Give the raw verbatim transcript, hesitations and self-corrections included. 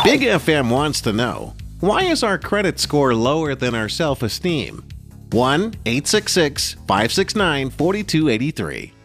Big F M wants to know, why is our credit score lower than our self-esteem? one eight six six, five six nine, four two eight three.